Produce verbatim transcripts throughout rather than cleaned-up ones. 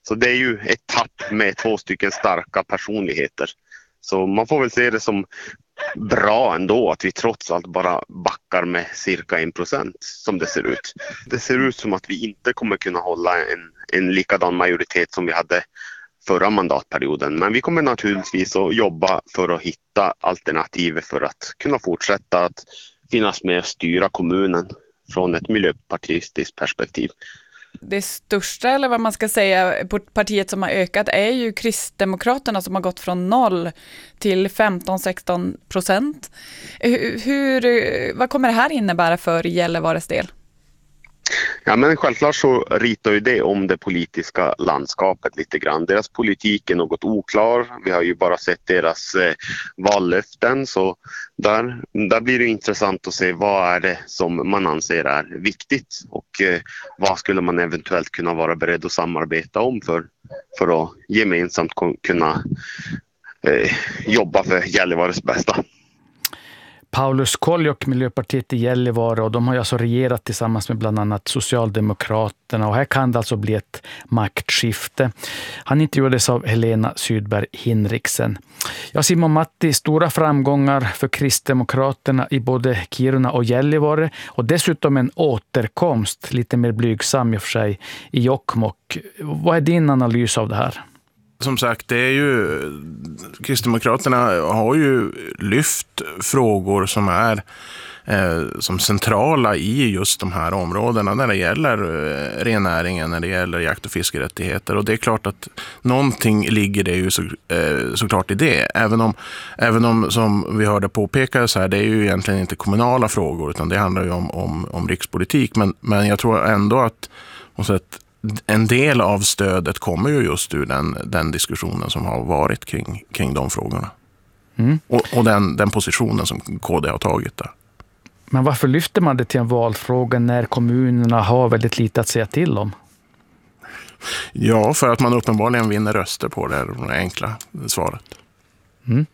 Så det är ju ett tapp med två stycken starka personligheter. Så man får väl se det som bra ändå att vi trots allt bara backar med cirka en procent som det ser ut. Det ser ut som att vi inte kommer kunna hålla en, en likadan majoritet som vi hade förra mandatperioden. Men vi kommer naturligtvis att jobba för att hitta alternativ för att kunna fortsätta att finnas med och styra kommunen från ett miljöpartistiskt perspektiv. Det största, eller vad man ska säga, partiet som har ökat är ju Kristdemokraterna som har gått från noll till femton till sexton procent. Hur, hur, vad kommer det här innebära för Gällivares del? Ja, men självklart så ritar ju det om det politiska landskapet lite grann. Deras politik är något oklar. Vi har ju bara sett deras eh, vallöften, så där, där blir det intressant att se vad är det som man anser är viktigt och eh, vad skulle man eventuellt kunna vara beredd att samarbeta om för, för att gemensamt kunna eh, jobba för Gällivares bästa. Paulus Koljok, Miljöpartiet i Gällivare, och de har ju alltså regerat tillsammans med bland annat Socialdemokraterna, och här kan det alltså bli ett maktskifte. Han intervjuades av Helena Sydberg Hinriksen. Ja, Simon Matti, stora framgångar för Kristdemokraterna i både Kiruna och Gällivare, och dessutom en återkomst, lite mer blygsam i och för sig, i Jokkmokk. Vad är din analys av det här? Som sagt, det är ju, Kristdemokraterna har ju lyft frågor som är eh, som centrala i just de här områdena när det gäller eh, rennäringen, när det gäller jakt- och fiskerättigheter. Och det är klart att någonting ligger det ju så, eh, såklart i det. Även om, även om, som vi hörde påpeka så här, det är ju egentligen inte kommunala frågor utan det handlar ju om, om, om rikspolitik. Men, men jag tror ändå att, att en del av stödet kommer ju just ur den, den diskussionen som har varit kring, kring de frågorna. Mm. Och, och den, den positionen som K D har tagit där. Men varför lyfter man det till en valfråga när kommunerna har väldigt lite att säga till om? Ja, för att man uppenbarligen vinner röster på det, det enkla svaret. Mm.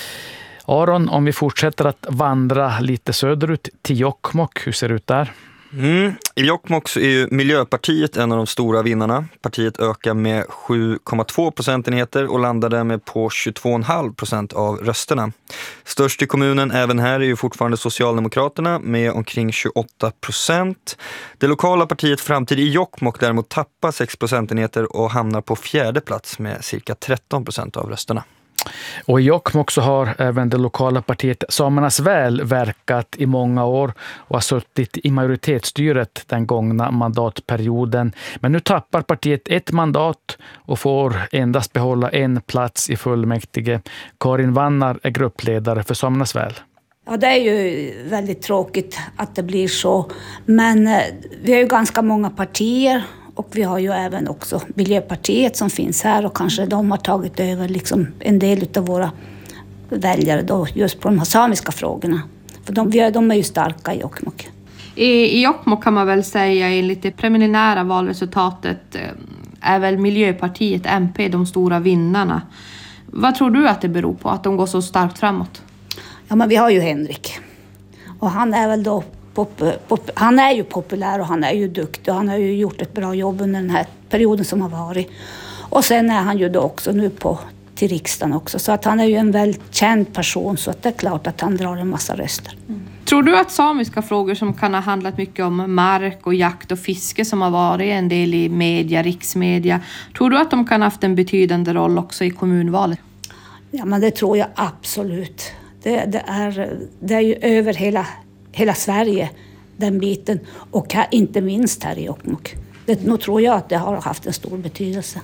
Aron, om vi fortsätter att vandra lite söderut till Jokkmokk, hur ser det ut där? Mm. I Jokkmokk så är ju Miljöpartiet en av de stora vinnarna. Partiet ökar med sju komma två procentenheter och landar därmed på tjugotvå komma fem procent av rösterna. Störst i kommunen även här är ju fortfarande Socialdemokraterna med omkring tjugoåtta procent. Det lokala partiet Framtid i Jokkmokk däremot tappar sex procentenheter och hamnar på fjärde plats med cirka tretton procent av rösterna. Och i Jokkmokk så har även det lokala partiet Samernas väl verkat i många år och har suttit i majoritetsstyret den gångna mandatperioden. Men nu tappar partiet ett mandat och får endast behålla en plats i fullmäktige. Karin Vannar är gruppledare för Samernas väl. Ja, det är ju väldigt tråkigt att det blir så. Men eh, vi har ju ganska många partier. Och vi har ju även också Miljöpartiet som finns här och kanske de har tagit över liksom en del av våra väljare då just på de här samiska frågorna. För de, vi är, de är ju starka i Jokkmokk. I, i Jokkmokk kan man väl säga enligt det preliminära valresultatet är väl Miljöpartiet, M P, de stora vinnarna. Vad tror du att det beror på att de går så starkt framåt? Ja, men vi har ju Henrik och han är väl då Pop, pop, han är ju populär och han är ju duktig och han har ju gjort ett bra jobb under den här perioden som har varit. Och sen är han ju då också nu på till riksdagen också. Så att han är ju en väldigt känd person så att det är klart att han drar en massa röster. Mm. Tror du att samiska frågor som kan ha handlat mycket om mark och jakt och fiske som har varit en del i media, riksmedia. Tror du att de kan ha haft en betydande roll också i kommunvalet? Ja, men det tror jag absolut. Det, det, är, det är ju över hela hela Sverige, den biten. Och här, inte minst här i Jokkmokk. Det, nu tror jag att det har haft en stor betydelse.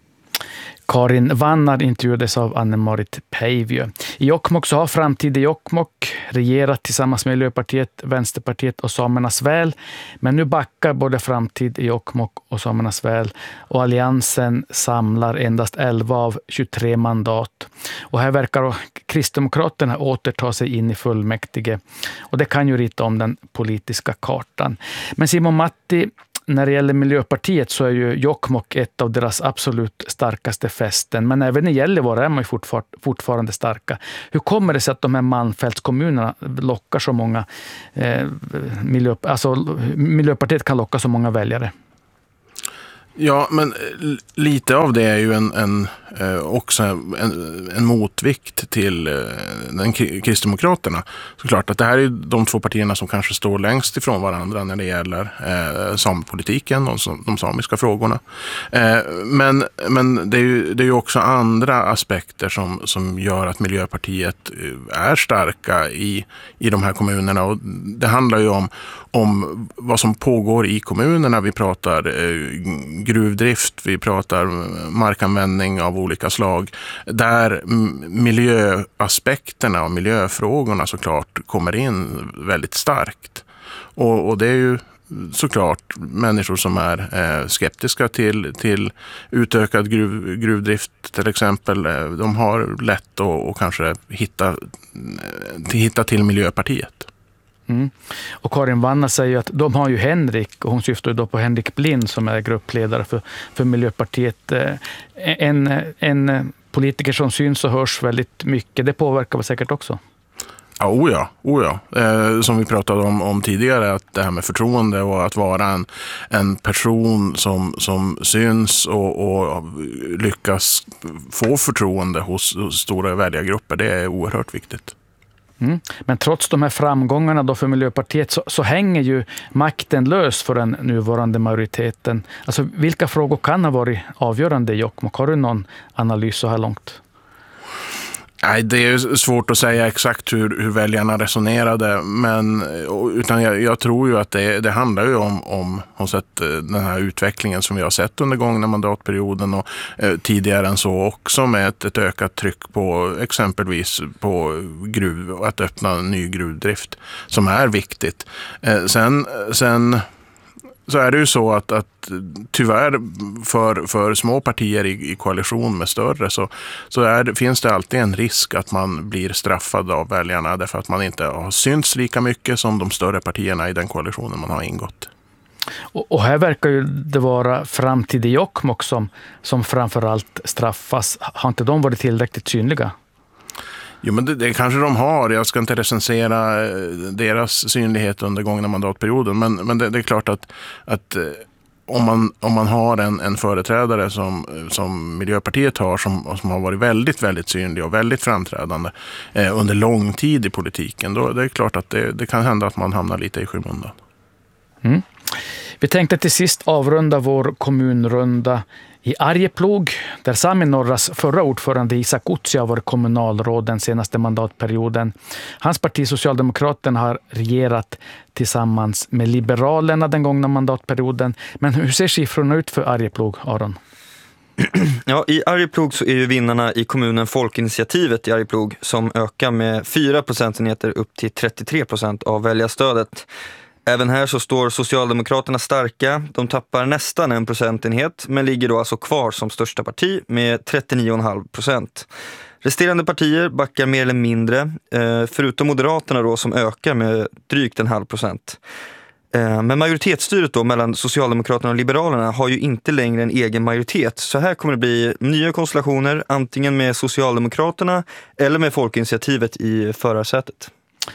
Karin Vannar intervjuades av Anne-Marit Päivjö. I Jokkmokk så har Framtid i Jokkmokk regerat tillsammans med Miljöpartiet, Vänsterpartiet och Samernas väl. Men nu backar både Framtid i Jokkmokk och Samernas väl. Och alliansen samlar endast elva av tjugotre mandat. Och här verkar Kristdemokraterna återta sig in i fullmäktige. Och det kan ju rita om den politiska kartan. Men Simon Matti, när det gäller Miljöpartiet så är ju Jokkmokk ett av deras absolut starkaste fästen. Men även i Gällivare är man ju fortfar- fortfarande starka. Hur kommer det sig att de här Malmfältskommunerna lockar så många, eh, miljö, alltså Miljöpartiet kan locka så många väljare? Ja, men lite av det är ju en, en, också en, en motvikt till den Kristdemokraterna. Såklart att det här är de två partierna som kanske står längst ifrån varandra när det gäller eh, samepolitiken och de samiska frågorna. Eh, men men det, är ju, det är ju också andra aspekter som, som gör att Miljöpartiet är starka i, i de här kommunerna. Och det handlar ju om, om vad som pågår i kommunerna. Vi pratar eh, gruvdrift, vi pratar markanvändning av olika slag, där miljöaspekterna och miljöfrågorna såklart kommer in väldigt starkt. Och, och det är ju såklart människor som är eh, skeptiska till, till utökad gruv, gruvdrift till exempel. De har lätt att och kanske hitta, hitta till Miljöpartiet. Mm. Och Karin Vannar säger att de har ju Henrik, och hon syftar ju då på Henrik Blind som är gruppledare för, för Miljöpartiet. En, en politiker som syns och hörs väldigt mycket, det påverkar väl säkert också? Ja, oh ja, oh ja. Eh, som vi pratade om, om tidigare, att det här med förtroende och att vara en, en person som, som syns och, och lyckas få förtroende hos, hos stora väljargrupper, det är oerhört viktigt. Mm. Men trots de här framgångarna då för Miljöpartiet så, så hänger ju makten lös för den nuvarande majoriteten. Alltså, vilka frågor kan ha varit avgörande i Jokkmokk? Har du någon analys så här långt? Nej, det är svårt att säga exakt hur, hur väljarna resonerade, men utan jag, jag tror ju att det, det handlar ju om, om har sett, den här utvecklingen som vi har sett under gångna mandatperioden och eh, tidigare än så också, med ett, ett ökat tryck på exempelvis på gruv, att öppna ny gruvdrift som är viktigt. Eh, sen, sen så är det ju så att, att tyvärr för, för små partier i, i koalition med större så, så är, finns det alltid en risk att man blir straffad av väljarna därför att man inte har synts lika mycket som de större partierna i den koalitionen man har ingått. Och, och här verkar ju det vara Framtid i Jokkmokk som, som framförallt straffas. Har inte de varit tillräckligt synliga? Jo, men det, det kanske de har. Jag ska inte recensera deras synlighet under gångna mandatperioden. Men, men det, det är klart att, att om, man, om man har en, en företrädare som, som Miljöpartiet har som, som har varit väldigt, väldigt synlig och väldigt framträdande eh, under lång tid i politiken, då det är klart att det, det kan hända att man hamnar lite i skymundan. Mm. Vi tänkte till sist avrunda vår kommunrunda i Arjeplog, där Sami Norras förra ordförande Isak Utsi har varit kommunalråd den senaste mandatperioden. Hans parti Socialdemokraterna har regerat tillsammans med Liberalerna den gångna mandatperioden. Men hur ser siffrorna ut för Arjeplog, Aron? Ja, i Arjeplog så är ju vinnarna i kommunen Folkinitiativet i Arjeplog, som ökar med fyra procentenheter upp till trettiotre procent av väljarstödet. Även här så står Socialdemokraterna starka. De tappar nästan en procentenhet, men ligger då alltså kvar som största parti med trettionio komma fem procent. Resterande partier backar mer eller mindre, förutom Moderaterna då, som ökar med drygt en halv procent. Men majoritetsstyret då mellan Socialdemokraterna och Liberalerna har ju inte längre en egen majoritet. Så här kommer det bli nya konstellationer, antingen med Socialdemokraterna eller med Folkinitiativet i förarsätet.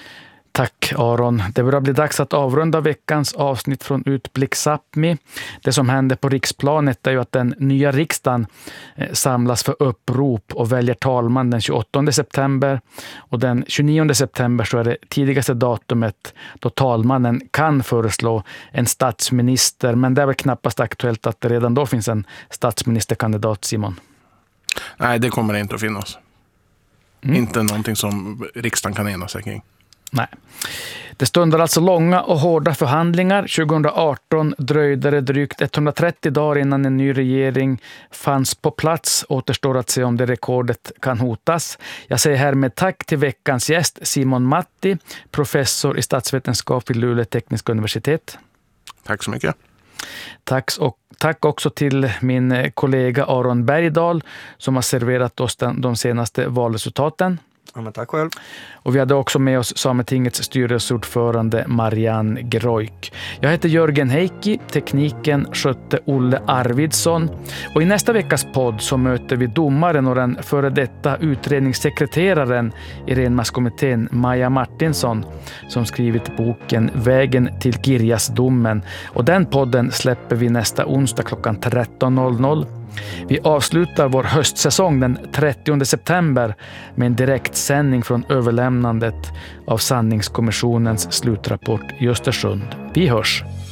Tack Aron. Det börjar bli dags att avrunda veckans avsnitt från Utblick Sápmi. Det som händer på riksplanet är ju att den nya riksdagen samlas för upprop och väljer talman den tjugoåttonde september. Och den tjugonionde september så är det tidigaste datumet då talmannen kan föreslå en statsminister. Men det är väl knappast aktuellt att det redan då finns en statsministerkandidat, Simon? Nej, det kommer det inte att finnas. Mm. Inte någonting som riksdagen kan ena sig kring. Nej. Det stundar alltså långa och hårda förhandlingar. tjugoarton dröjde det drygt etthundratrettio dagar innan en ny regering fanns på plats. Återstår att se om det rekordet kan hotas. Jag säger härmed tack till veckans gäst Simon Matti, professor i statsvetenskap vid Luleå tekniska universitet. Tack så mycket. Tack, och, tack också till min kollega Aron Bergdahl som har serverat oss den, de senaste valresultaten. Ja, men tack själv. Och vi hade också med oss Sametingets styrelseordförande Marianne Grojk. Jag heter Jörgen Heikki, tekniken skötte Olle Arvidsson. Och i nästa veckas podd så möter vi domaren och den före detta utredningssekreteraren i Renmarkskommittén Maja Martinsson som skrivit boken Vägen till Girjasdomen. Och den podden släpper vi nästa onsdag klockan tretton noll noll. Vi avslutar vår höstsäsong den trettionde september med en direktsändning från överlämnandet av Sanningskommissionens slutrapport i Östersund. Vi hörs!